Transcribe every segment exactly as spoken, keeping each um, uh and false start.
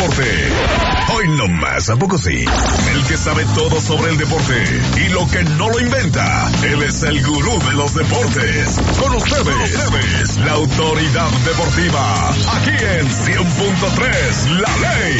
deporte. Hoy nomás, ¿a poco sí? El que sabe todo sobre el deporte y lo que no lo inventa. Él es el gurú de los deportes. Con ustedes, la autoridad deportiva. Aquí en cien punto tres, La Ley.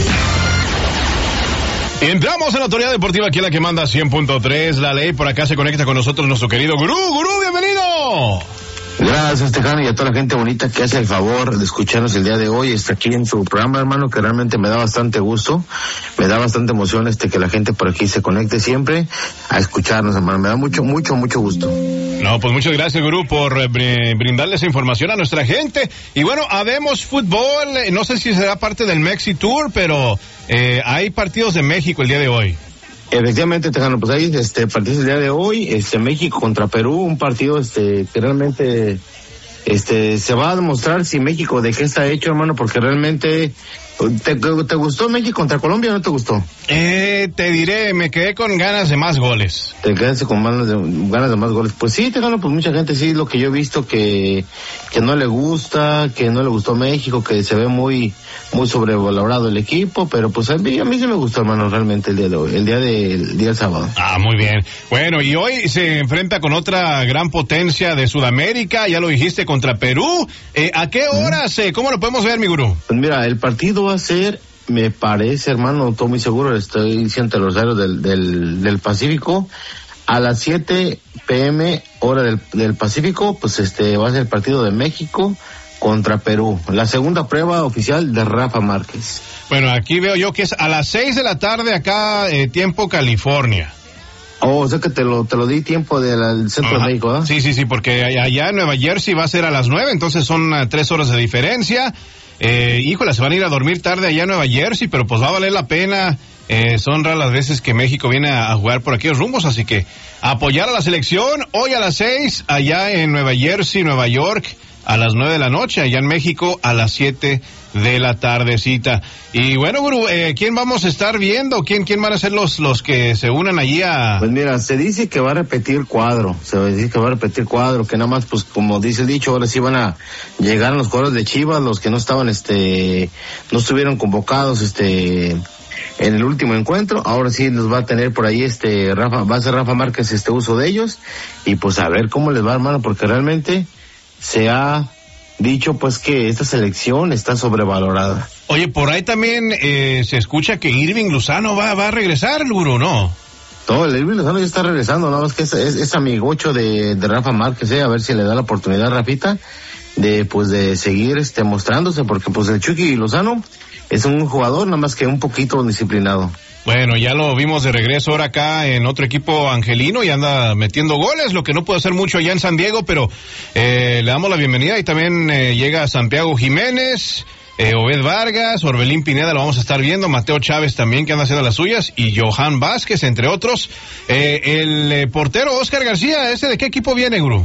Entramos en la autoridad deportiva, aquí la que manda cien punto tres, La Ley. Por acá se conecta con nosotros nuestro querido gurú. Gurú, bienvenido. Gracias, Tejano, y a toda la gente bonita que hace el favor de escucharnos el día de hoy. Está aquí en su programa, hermano, que realmente me da bastante gusto, me da bastante emoción este que la gente por aquí se conecte siempre a escucharnos, hermano. Me da mucho, mucho, mucho gusto. No, pues muchas gracias, gurú, por eh, brindarle esa información a nuestra gente. Y bueno, habemos fútbol, no sé si será parte del Mexi Tour, pero eh, hay partidos de México el día de hoy. Efectivamente, Tejano, pues ahí, este, partido el día de hoy, este, México contra Perú, un partido, este, que realmente, este, se va a demostrar si México de qué está hecho, hermano, porque realmente, ¿te, te gustó México contra Colombia o no te gustó? Eh, te diré, me quedé con ganas de más goles. Te quedaste con ganas de, ganas de más goles. Pues sí, Tejano, pues mucha gente sí, lo que yo he visto que, que no le gusta, que no le gustó México, que se ve muy, muy sobrevalorado el equipo, pero pues a mí, a mí sí me gustó, hermano, realmente el día de hoy, el día de, el día del sábado. Ah, muy bien. Bueno, y hoy se enfrenta con otra gran potencia de Sudamérica, ya lo dijiste, contra Perú. Eh, ¿A qué horas? Eh, ¿Cómo lo podemos ver, mi gurú? Pues mira, el partido va a ser, me parece, hermano, no estoy muy seguro, estoy diciendo los horarios del, del, del Pacífico, a las siete pe eme, hora del, del Pacífico, pues este va a ser el partido de México contra Perú, la segunda prueba oficial de Rafa Márquez. Bueno, aquí veo yo que es a las seis de la tarde acá, eh, tiempo California. Oh, o sea que te lo te lo di tiempo del centro Ajá. de México, ¿eh? Sí, sí, sí, porque allá en Nueva Jersey va a ser a las nueve, entonces son uh, tres horas de diferencia. Eh, híjole, se van a ir a dormir tarde allá en Nueva Jersey, pero pues va a valer la pena. Eh, son raras las veces que México viene a, a jugar por aquellos rumbos, así que apoyar a la selección hoy a las seis, allá en Nueva Jersey, Nueva York, a las nueve de la noche, allá en México a las siete de la tardecita. Y bueno, gurú, eh, ¿quién vamos a estar viendo? ¿Quién quién van a ser los los que se unan allí a...? Pues mira, se dice que va a repetir cuadro, se dice que va a repetir cuadro, que nada más, pues como dice el dicho, ahora sí van a llegar los jugadores de Chivas, los que no estaban, este, no estuvieron convocados, este... en el último encuentro, ahora sí nos va a tener por ahí este Rafa, va a ser Rafa Márquez este uso de ellos, y pues a ver cómo les va, hermano, porque realmente se ha dicho pues que esta selección está sobrevalorada. Oye, por ahí también eh, se escucha que Irving Lozano va, va a regresar, gurú, ¿no? No, el Irving Lozano ya está regresando, nada más que es, es, es amigocho de, de Rafa Márquez, eh, a ver si le da la oportunidad a Rafita de pues de seguir este mostrándose, porque pues el Chucky Lozano es un jugador nada más que un poquito disciplinado. Bueno, ya lo vimos de regreso ahora acá en otro equipo angelino y anda metiendo goles, lo que no puede hacer mucho allá en San Diego, pero eh, le damos la bienvenida y también eh, llega Santiago Jiménez, eh, Obed Vargas, Orbelín Pineda, lo vamos a estar viendo, Mateo Chávez también que anda haciendo las suyas y Johan Vázquez, entre otros. Eh, el eh, portero Oscar García, ¿ese de qué equipo viene, gurú?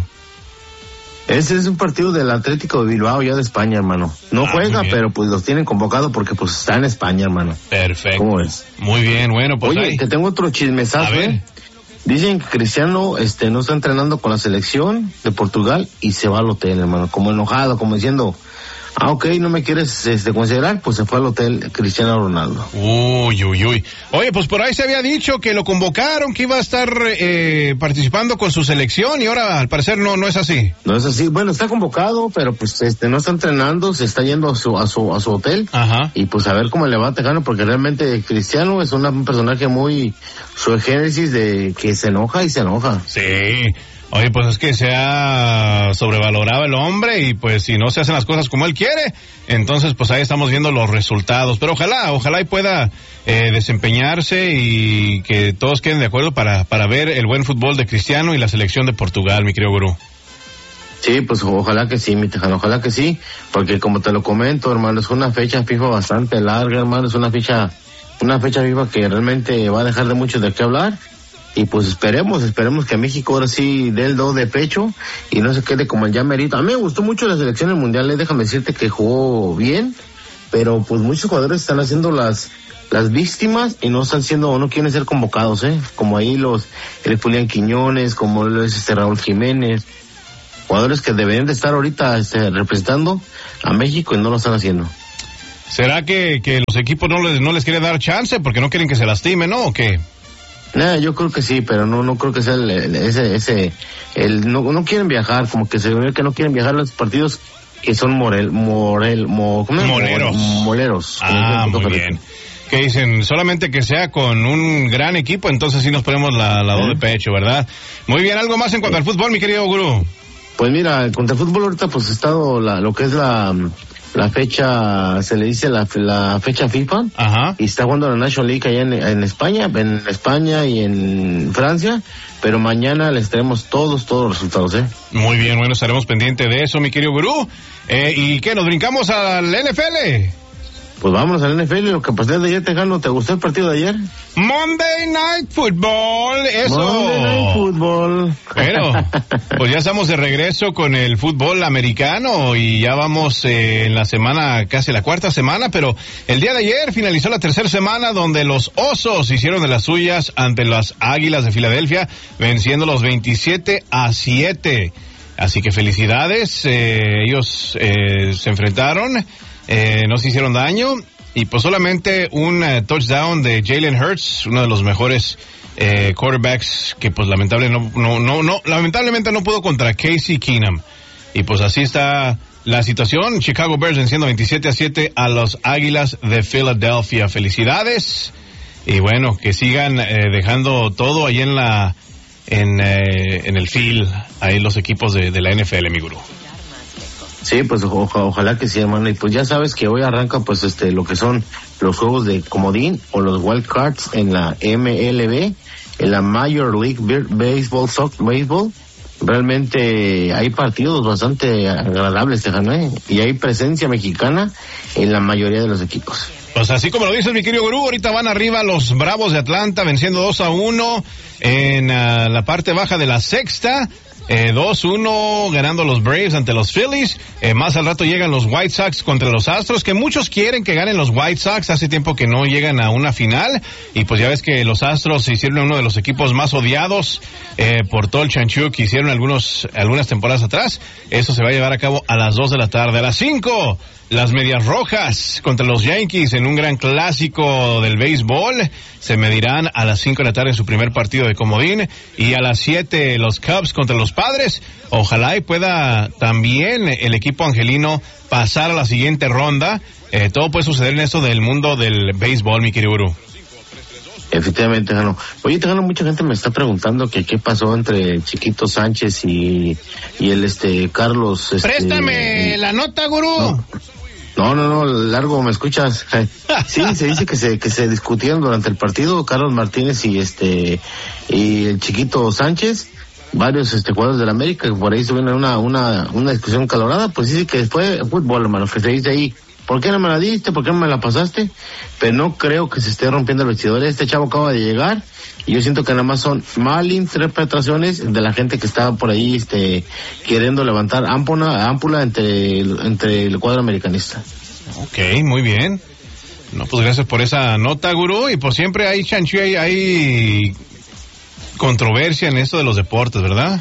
Ese es un partido del Atlético de Bilbao, ya de España, hermano. No ah, juega, pero pues los tienen convocados porque pues está en España, hermano. Perfecto. ¿Cómo es? Muy bien, bueno, pues Oye, ahí. te tengo otro chismesazo. A ver. ¿eh? Dicen que Cristiano este no está entrenando con la selección de Portugal y se va al hotel, hermano, como enojado, como diciendo... Ah, ok, no me quieres este, considerar, pues se fue al hotel Cristiano Ronaldo. Uy, uy, uy. Oye, pues por ahí se había dicho que lo convocaron, que iba a estar eh, participando con su selección y ahora al parecer no no es así. No es así. Bueno, está convocado, pero pues este no está entrenando, se está yendo a su a su a su hotel. Ajá. Y pues a ver cómo le va a Tejano, porque realmente Cristiano es una, un personaje muy sui generis de que se enoja y se enoja. Sí. Oye, pues es que se ha sobrevalorado el hombre y pues si no se hacen las cosas como él quiere, entonces pues ahí estamos viendo los resultados. Pero ojalá, ojalá y pueda eh, desempeñarse y que todos queden de acuerdo para, para ver el buen fútbol de Cristiano y la selección de Portugal, mi querido gurú. Sí, pues ojalá que sí, mi Tejano, ojalá que sí, porque como te lo comento, hermano, es una fecha FIFA bastante larga, hermano, es una fecha, una fecha FIFA que realmente va a dejar de mucho de qué hablar. Y pues esperemos, esperemos que México ahora sí dé el do de pecho y no se quede como el ya merito. A mí me gustó mucho la selección del mundial, eh, déjame decirte que jugó bien, pero pues muchos jugadores están haciendo las las víctimas y no están siendo o no quieren ser convocados, eh, como ahí los el Julián Quiñones, como lo es este Raúl Jiménez, jugadores que deberían de estar ahorita este, representando a México y no lo están haciendo. ¿Será que, que los equipos no les, no les quieren dar chance porque no quieren que se lastimen, ¿no? ¿O qué? Nah, yo creo que sí, pero no no creo que sea el, el- ese ese el no no quieren viajar, como que se ve que no quieren viajar a los partidos que son morel morel mo, ¿cómo es? Moleros. moleros. Ah, Como muy que- bien. Que dicen, solamente que sea con un gran equipo, entonces sí nos ponemos la, la do de pecho, ¿verdad? Muy bien, ¿algo más en cuanto al fútbol, mi querido gurú? Pues mira, contra el fútbol ahorita pues ha estado la, lo que es la la fecha, se le dice la, la fecha FIFA, Ajá. y está jugando la National League allá en, en España, en España y en Francia, pero mañana les traemos todos, todos los resultados, ¿eh? Muy bien, bueno, estaremos pendientes de eso, mi querido gurú. Eh, ¿Y qué, nos brincamos al N F L? Pues vámonos al N F L, lo que pasó de ayer, Tejano, ¿te gustó el partido de ayer? Monday Night Football, eso. Monday Night Football. Bueno, pues ya estamos de regreso con el fútbol americano y ya vamos eh, en la semana, casi la cuarta semana, pero el día de ayer finalizó la tercera semana donde los Osos hicieron de las suyas ante las Águilas de Filadelfia, venciendo los veintisiete a siete. Así que felicidades, eh, ellos eh, se enfrentaron, eh, no se hicieron daño y pues solamente un uh, touchdown de Jalen Hurts, uno de los mejores eh, quarterbacks que pues lamentable no, no, no, no, lamentablemente no pudo contra Casey Keenum. Y pues así está la situación, Chicago Bears venciendo veintisiete a siete a los Águilas de Filadelfia. Felicidades y bueno, que sigan eh, dejando todo ahí en la en, eh, en el field, ahí los equipos de, de la N F L, mi gurú. Sí, pues oja- ojalá que sí, hermano. Y pues ya sabes que hoy arranca pues este lo que son los juegos de comodín o los wild cards en la M L B, en la Major League Be- Baseball, Soc- Baseball. Realmente hay partidos bastante agradables, Tejano, ¿eh? Y hay presencia mexicana en la mayoría de los equipos. Pues así como lo dices, mi querido gurú, ahorita van arriba los Bravos de Atlanta venciendo dos a uno en uh, la parte baja de la sexta. Eh, dos uno ganando los Braves ante los Phillies. Eh, más al rato llegan los White Sox contra los Astros, que muchos quieren que ganen los White Sox. Hace tiempo que no llegan a una final. Y pues ya ves que los Astros se hicieron uno de los equipos más odiados eh, por todo el chanchú que hicieron algunos, algunas temporadas atrás. Eso se va a llevar a cabo a las dos de la tarde. A las cinco, las Medias Rojas contra los Yankees en un gran clásico del béisbol. Se medirán a las cinco de la tarde en su primer partido de comodín. Y a las siete, los Cubs contra los Padres. Ojalá y pueda también el equipo angelino pasar a la siguiente ronda. Eh, todo puede suceder en esto del mundo del béisbol, mi querido gurú. Efectivamente, Tejano. Oye, Tejano, mucha gente me está preguntando que qué pasó entre Chiquito Sánchez y, y el este Carlos. Este, Préstame la nota, gurú. No. No, no, no, largo, ¿me escuchas? Sí, se dice que se que se discutieron durante el partido Carlos Martínez y este y el Chiquito Sánchez, varios este jugadores del América, que por ahí tuvieron una una una discusión calorada, pues dice que fue fútbol, hermano, que se dice ahí, ¿por qué no me la diste? ¿Por qué no me la pasaste? Pero no creo que se esté rompiendo el vestidor. Este chavo acaba de llegar y yo siento que nada más son malinterpretaciones de la gente que estaba por ahí este queriendo levantar ámpula, ámpula entre, entre el cuadro americanista. Ok, muy bien. No, pues gracias por esa nota, gurú. Y pues siempre hay chanchu, hay, hay controversia en esto de los deportes, ¿verdad?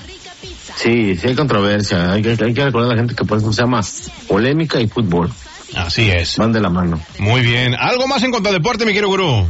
Sí, sí hay controversia. Hay que, hay que recordar a la gente que por eso se llama polémica y fútbol. Así es. Van de la mano. Muy bien. ¿Algo más en cuanto al deporte, mi querido gurú?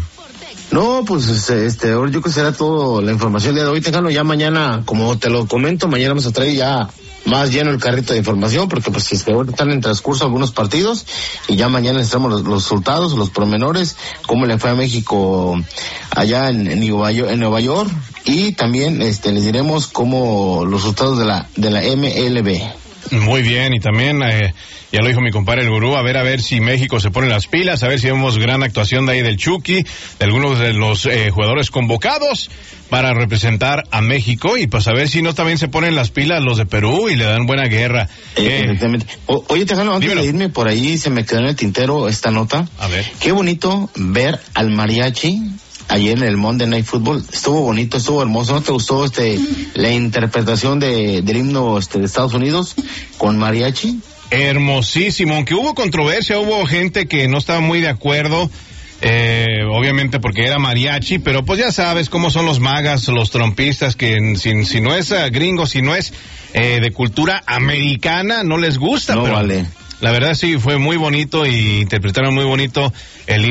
No, pues este, este, yo creo que será todo la información de hoy, Tejano. Ya mañana, como te lo comento, mañana vamos a traer ya más lleno el carrito de información, porque pues si es que ahorita están en transcurso algunos partidos y ya mañana les traemos los, los resultados, los pormenores, cómo le fue a México allá en, en Nueva York, en Nueva York, y también este les diremos cómo los resultados de la de la M L B. Muy bien, y también, eh, ya lo dijo mi compadre el gurú, a ver a ver si México se pone las pilas, a ver si vemos gran actuación de ahí del Chucky, de algunos de los eh, jugadores convocados para representar a México, y pues a ver si no también se ponen las pilas los de Perú y le dan buena guerra. Eh, Exactamente. O, oye, Tejano, antes dímelo. de irme por ahí, se me quedó en el tintero esta nota. A ver. Qué bonito ver al mariachi ayer en el Monday Night Football. Estuvo bonito, estuvo hermoso. ¿No te gustó este la interpretación de, del himno este, de Estados Unidos con mariachi? Hermosísimo, aunque hubo controversia, hubo gente que no estaba muy de acuerdo, eh, obviamente porque era mariachi, pero pues ya sabes cómo son los magas, los trompistas, que si, si no es uh, gringo, si no es eh, de cultura americana, no les gusta. No pero vale. La verdad sí, fue muy bonito y interpretaron muy bonito el